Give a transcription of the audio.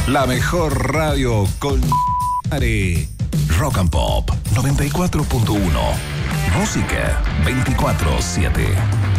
La mejor radio con Rock and Pop 94.1. Música 24/7.